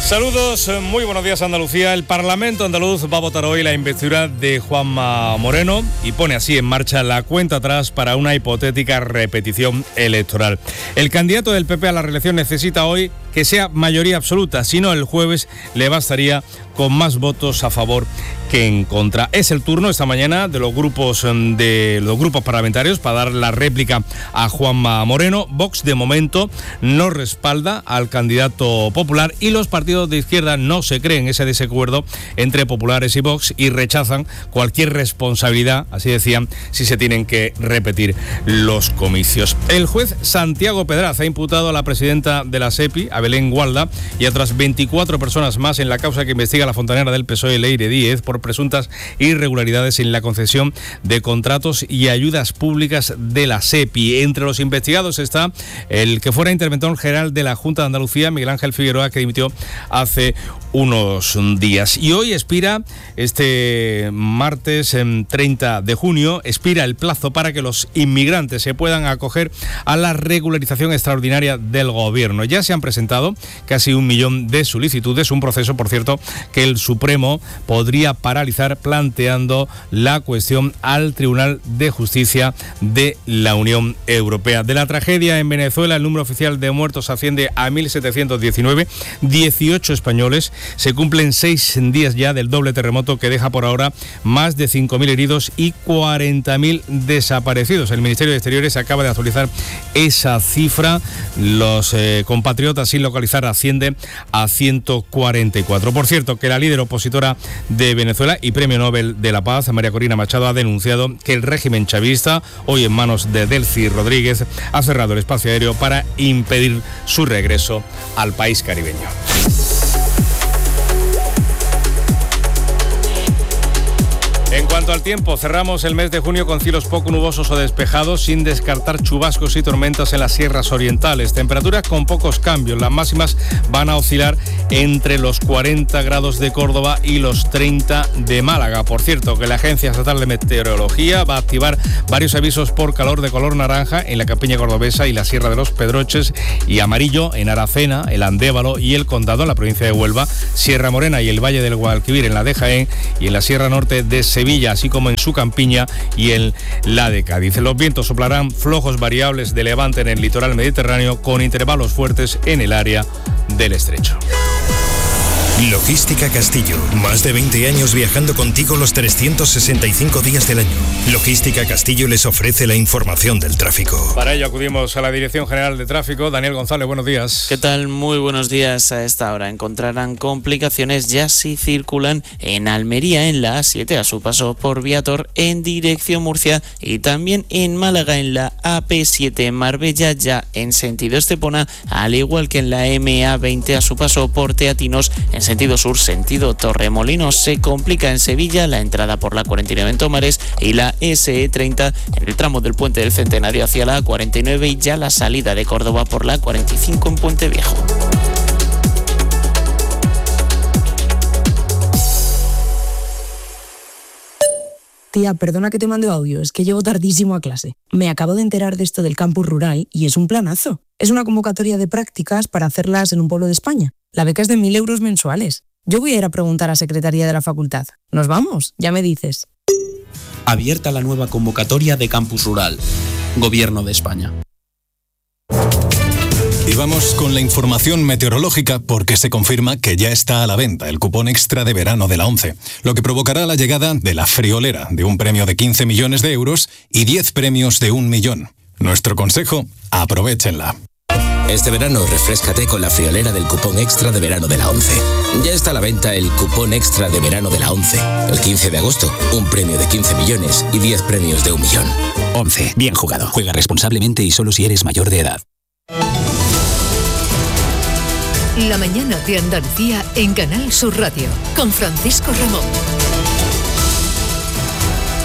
Saludos, muy buenos días Andalucía. El Parlamento andaluz va a votar hoy la investidura de Juanma Moreno y pone así en marcha la cuenta atrás para una hipotética repetición electoral. El candidato del PP a la reelección necesita hoy que sea mayoría absoluta, si no el jueves le bastaría con más votos a favor que en contra. Es el turno esta mañana de los grupos parlamentarios para dar la réplica a Juanma Moreno. Vox de momento no respalda al candidato popular y los partidos de izquierda no se creen ese desacuerdo entre populares y Vox y rechazan cualquier responsabilidad, así decían, si se tienen que repetir los comicios. El juez Santiago Pedraz ha imputado a la presidenta de la SEPI, a Belén Gualda, y a otras 24 personas más en la causa que investiga la fontanera del PSOE, Leire Díez, por presuntas irregularidades en la concesión de contratos y ayudas públicas de la SEPI. Entre los investigados está el que fuera interventor general de la Junta de Andalucía, Miguel Ángel Figueroa, que dimitió hace unos días. Y hoy expira, este martes 30 de junio, expira el plazo para que los inmigrantes se puedan acoger a la regularización extraordinaria del gobierno. Ya se han presentado casi 1 millón de solicitudes, un proceso, por cierto, que el Supremo podría paralizar planteando la cuestión al Tribunal de Justicia de la Unión Europea. De la tragedia en Venezuela, el número oficial de muertos asciende a 1.719, 18 españoles. Se cumplen 6 días ya del doble terremoto que deja por ahora más de 5.000 heridos y 40.000 desaparecidos. El Ministerio de Exteriores acaba de actualizar esa cifra. Los compatriotas sin localizar ascienden a 144. Por cierto, que la líder opositora de Venezuela y Premio Nobel de la Paz, María Corina Machado, ha denunciado que el régimen chavista, hoy en manos de Delcy Rodríguez, ha cerrado el espacio aéreo para impedir su regreso al país caribeño. En cuanto al tiempo, cerramos el mes de junio con cielos poco nubosos o despejados, sin descartar chubascos y tormentas en las sierras orientales. Temperaturas con pocos cambios. Las máximas van a oscilar entre los 40 grados de Córdoba y los 30 de Málaga. Por cierto, que la Agencia Estatal de Meteorología va a activar varios avisos por calor de color naranja en la campiña cordobesa y la Sierra de los Pedroches, y amarillo en Aracena, el Andévalo y el Condado en la provincia de Huelva, Sierra Morena y el Valle del Guadalquivir en la de Jaén y en la Sierra Norte de Sevilla, así como en su campiña y en la de Cádiz. Los vientos soplarán flojos variables de levante en el litoral mediterráneo con intervalos fuertes en el área del estrecho. Logística Castillo, más de 20 años viajando contigo los 365 días del año. Logística Castillo les ofrece la información del tráfico. Para ello acudimos a la Dirección General de Tráfico. Daniel González, buenos días. ¿Qué tal? Muy buenos días. A esta hora encontrarán complicaciones ya si circulan en Almería en la A7 a su paso por Viator en dirección Murcia y también en Málaga en la AP7 Marbella ya en sentido Estepona, al igual que en la MA20 a su paso por Teatinos en sentido sur, sentido Torremolinos. Se complica en Sevilla la entrada por la 49 en Tomares y la SE30 en el tramo del Puente del Centenario hacia la A49 y ya la salida de Córdoba por la 45 en Puente Viejo. Tía, perdona que te mande audio, es que llego tardísimo a clase. Me acabo de enterar de esto del campus rural y es un planazo. Es una convocatoria de prácticas para hacerlas en un pueblo de España. La beca es de 1.000 euros mensuales. Yo voy a ir a preguntar a Secretaría de la Facultad. ¿Nos vamos? Ya me dices. Abierta la nueva convocatoria de Campus Rural. Gobierno de España. Y vamos con la información meteorológica porque se confirma que ya está a la venta el cupón extra de verano de la ONCE, lo que provocará la llegada de la friolera de un premio de 15 millones de euros y 10 premios de 1 millón. Nuestro consejo, aprovéchenla. Este verano refréscate con la friolera del cupón extra de verano de la ONCE. Ya está a la venta el cupón extra de verano de la ONCE. El 15 de agosto, un premio de 15 millones y 10 premios de 1 millón. ONCE, bien jugado. Juega responsablemente y solo si eres mayor de edad. La mañana de Andalucía en Canal Sur Radio, con Francisco Ramón.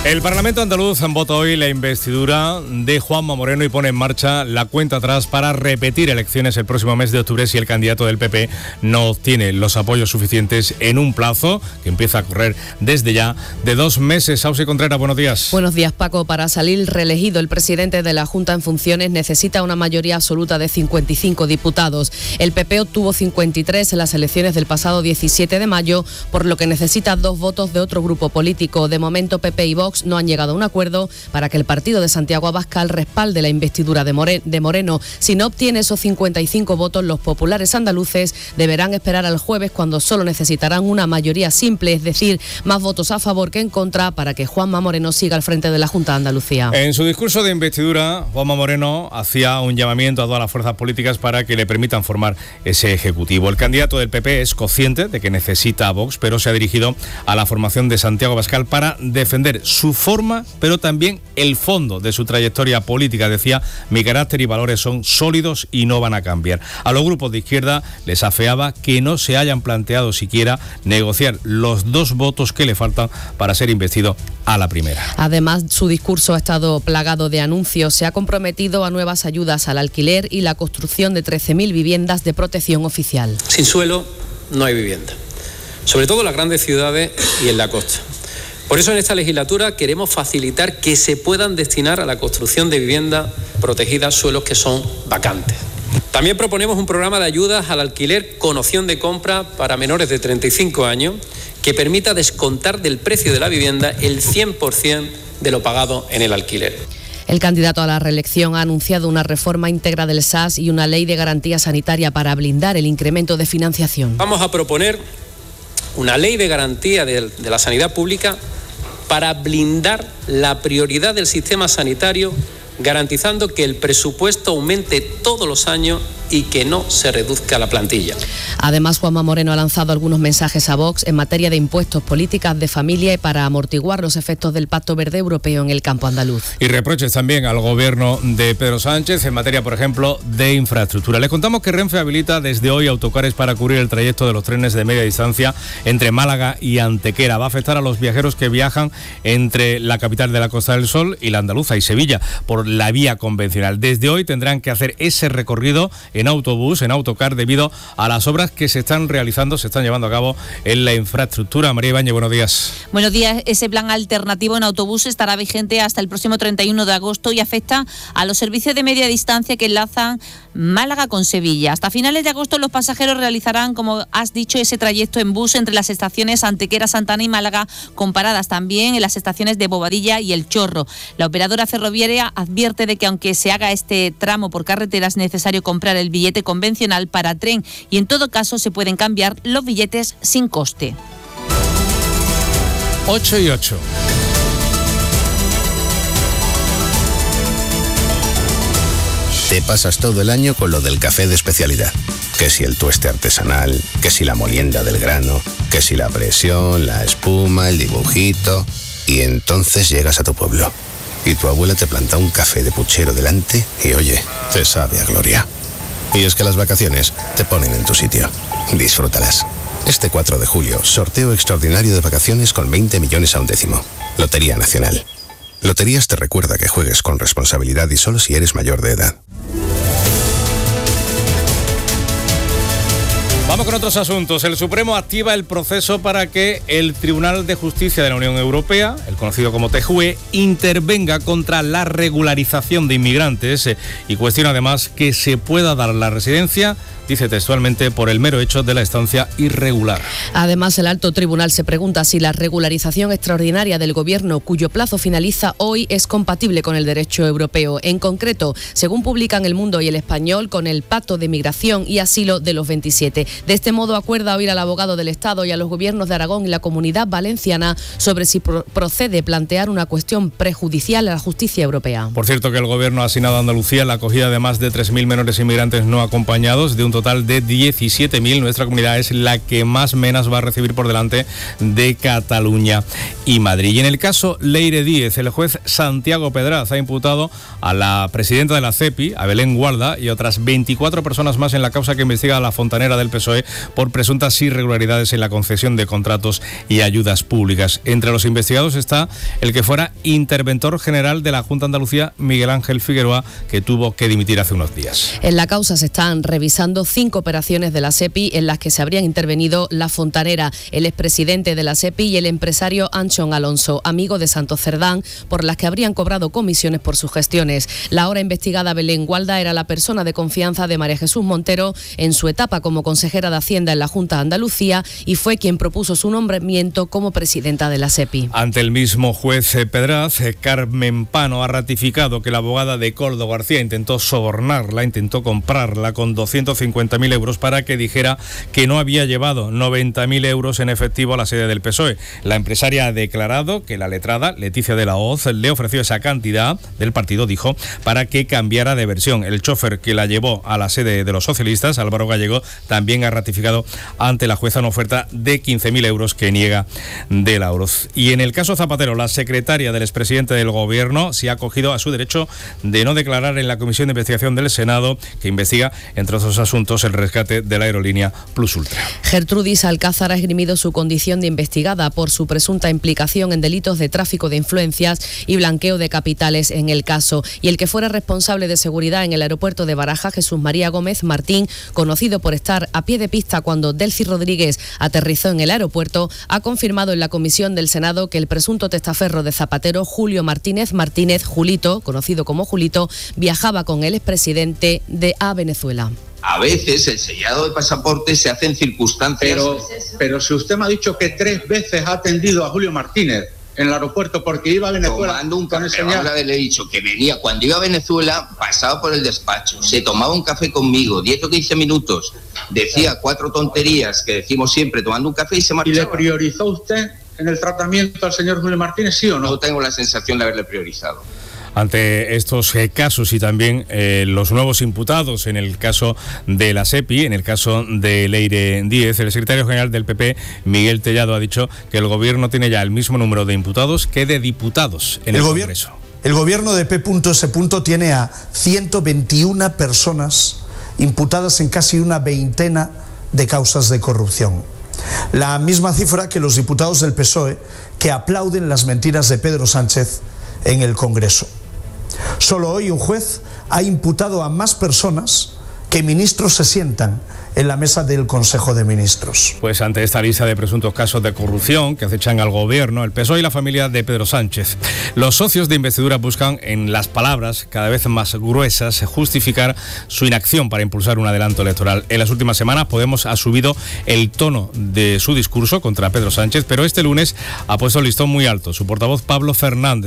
El Parlamento andaluz vota hoy la investidura de Juanma Moreno y pone en marcha la cuenta atrás para repetir elecciones el próximo mes de octubre si el candidato del PP no obtiene los apoyos suficientes en un plazo que empieza a correr desde ya de 2 meses. Sausi Contreras, buenos días. Buenos días, Paco. Para salir reelegido, el presidente de la Junta en funciones necesita una mayoría absoluta de 55 diputados. El PP obtuvo 53 en las elecciones del pasado 17 de mayo, por lo que necesita 2 votos de otro grupo político. De momento, PP y Vox no han llegado a un acuerdo para que el partido de Santiago Abascal respalde la investidura de Moreno. Si no obtiene esos 55 votos, los populares andaluces deberán esperar al jueves, cuando solo necesitarán una mayoría simple, es decir, más votos a favor que en contra, para que Juanma Moreno siga al frente de la Junta de Andalucía. En su discurso de investidura, Juanma Moreno hacía un llamamiento a todas las fuerzas políticas para que le permitan formar ese ejecutivo. El candidato del PP es consciente de que necesita a Vox, pero se ha dirigido a la formación de Santiago Abascal para defender su forma, pero también el fondo de su trayectoria política. Decía: mi carácter y valores son sólidos y no van a cambiar. A los grupos de izquierda les afeaba que no se hayan planteado siquiera negociar los 2 votos que le faltan para ser investido a la primera. Además, su discurso ha estado plagado de anuncios. Se ha comprometido a nuevas ayudas al alquiler y la construcción de 13.000 viviendas de protección oficial. Sin suelo no hay vivienda, sobre todo en las grandes ciudades y en la costa. Por eso en esta legislatura queremos facilitar que se puedan destinar a la construcción de viviendas protegidas suelos que son vacantes. También proponemos un programa de ayudas al alquiler con opción de compra para menores de 35 años que permita descontar del precio de la vivienda el 100% de lo pagado en el alquiler. El candidato a la reelección ha anunciado una reforma íntegra del SAS y una ley de garantía sanitaria para blindar el incremento de financiación. Vamos a proponer una ley de garantía de la sanidad pública para blindar la prioridad del sistema sanitario, garantizando que el presupuesto aumente todos los años y que no se reduzca la plantilla. Además, Juanma Moreno ha lanzado algunos mensajes a Vox en materia de impuestos, políticas de familia y para amortiguar los efectos del Pacto Verde Europeo en el campo andaluz. Y reproches también al gobierno de Pedro Sánchez en materia, por ejemplo, de infraestructura. Les contamos que Renfe habilita desde hoy autocares para cubrir el trayecto de los trenes de media distancia entre Málaga y Antequera. Va a afectar a los viajeros que viajan entre la capital de la Costa del Sol y la andaluza y Sevilla por la vía convencional. Desde hoy tendrán que hacer ese recorrido en autobús, en autocar, debido a las obras que se están realizando, se están llevando a cabo en la infraestructura. María Ibáñez, buenos días. Buenos días. Ese plan alternativo en autobús estará vigente hasta el próximo 31 de agosto y afecta a los servicios de media distancia que enlazan Málaga con Sevilla. Hasta finales de agosto los pasajeros realizarán, como has dicho, ese trayecto en bus entre las estaciones Antequera, Santana y Málaga, con paradas también en las estaciones de Bobadilla y El Chorro. La operadora ferroviaria advierte de que aunque se haga este tramo por carretera es necesario comprar el billete convencional para tren y en todo caso se pueden cambiar los billetes sin coste. 8:08. Te pasas todo el año con lo del café de especialidad. Que si el tueste artesanal, que si la molienda del grano, que si la presión, la espuma, el dibujito. Y entonces llegas a tu pueblo y tu abuela te planta un café de puchero delante y oye, te sabe a gloria. Y es que las vacaciones te ponen en tu sitio. Disfrútalas. Este 4 de julio, sorteo extraordinario de vacaciones con 20 millones a un décimo. Lotería Nacional. Loterías te recuerda que juegues con responsabilidad y solo si eres mayor de edad. Vamos con otros asuntos. El Supremo activa el proceso para que el Tribunal de Justicia de la Unión Europea, el conocido como TJUE, intervenga contra la regularización de inmigrantes y cuestiona además que se pueda dar la residencia, dice textualmente, por el mero hecho de la estancia irregular. Además, el alto tribunal se pregunta si la regularización extraordinaria del Gobierno, cuyo plazo finaliza hoy, es compatible con el derecho europeo. En concreto, según publican El Mundo y El Español, con el Pacto de Migración y Asilo de los 27. De este modo, acuerda oír al abogado del Estado y a los gobiernos de Aragón y la Comunidad Valenciana sobre si procede plantear una cuestión prejudicial a la justicia europea. Por cierto, que el Gobierno ha asignado a Andalucía la acogida de más de 3.000 menores inmigrantes no acompañados, de un total total de 17.000. Nuestra comunidad es la que más menas va a recibir, por delante de Cataluña y Madrid. Y en el caso Leire Díez, el juez Santiago Pedraz ha imputado a la presidenta de la CEPI, a Belén Gualda, y otras 24 personas más en la causa que investiga a la fontanera del PSOE por presuntas irregularidades en la concesión de contratos y ayudas públicas. Entre los investigados está el que fuera interventor general de la Junta de Andalucía, Miguel Ángel Figueroa, que tuvo que dimitir hace unos días. En la causa se están revisando 5 operaciones de la SEPI en las que se habrían intervenido la fontanera, el expresidente de la SEPI y el empresario Anchón Alonso, amigo de Santos Cerdán, por las que habrían cobrado comisiones por sus gestiones. La ahora investigada Belén Gualda era la persona de confianza de María Jesús Montero en su etapa como consejera de Hacienda en la Junta de Andalucía y fue quien propuso su nombramiento como presidenta de la SEPI. Ante el mismo juez Pedraz, Carmen Pano ha ratificado que la abogada de Coldo García intentó sobornarla, intentó comprarla con 250.000 euros para que dijera que no había llevado 90.000 euros en efectivo a la sede del PSOE. La empresaria ha declarado que la letrada, Leticia de la Hoz, le ofreció esa cantidad del partido, dijo, para que cambiara de versión. El chofer que la llevó a la sede de los socialistas, Álvaro Gallego, también ha ratificado ante la jueza una oferta de 15.000 euros que niega de la Oroz. Y en el caso Zapatero, la secretaria del expresidente del Gobierno se ha acogido a su derecho de no declarar en la Comisión de Investigación del Senado, que investiga, entre otros asuntos, el rescate de la aerolínea Plus Ultra. Gertrudis Alcázar ha esgrimido su condición de investigada por su presunta implicación en delitos de tráfico de influencias y blanqueo de capitales en el caso. Y el que fuera responsable de seguridad en el aeropuerto de Barajas, Jesús María Gómez Martín, conocido por estar a pie de pista cuando Delcy Rodríguez aterrizó en el aeropuerto, ha confirmado en la comisión del Senado que el presunto testaferro de Zapatero, Julio Martínez Julito, conocido como Julito, viajaba con el expresidente a Venezuela. A veces el sellado de pasaporte se hace en circunstancias... Pero si usted me ha dicho que 3 veces ha atendido a Julio Martínez en el aeropuerto porque iba a Venezuela... Tomando un café, ahora le he dicho que venía, cuando iba a Venezuela, pasaba por el despacho, se tomaba un café conmigo, 10 o 15 minutos, decía 4 tonterías que decimos siempre, tomando un café y se marchaba. ¿Y le priorizó usted en el tratamiento al señor Julio Martínez, sí o no? No tengo la sensación de haberle priorizado. Ante estos casos y también los nuevos imputados en el caso de la SEPI, en el caso de Leire Díez, el secretario general del PP, Miguel Tellado, ha dicho que el gobierno tiene ya el mismo número de imputados que de diputados en el Congreso. El gobierno de P.S. tiene a 121 personas imputadas en casi una veintena de causas de corrupción. La misma cifra que los diputados del PSOE que aplauden las mentiras de Pedro Sánchez en el Congreso. Solo hoy un juez ha imputado a más personas que ministros se sientan en la mesa del Consejo de Ministros. Pues ante esta lista de presuntos casos de corrupción que acechan al gobierno, el PSOE y la familia de Pedro Sánchez, los socios de investidura buscan en las palabras cada vez más gruesas justificar su inacción para impulsar un adelanto electoral. En las últimas semanas Podemos ha subido el tono de su discurso contra Pedro Sánchez, pero este lunes ha puesto el listón muy alto. Su portavoz Pablo Fernández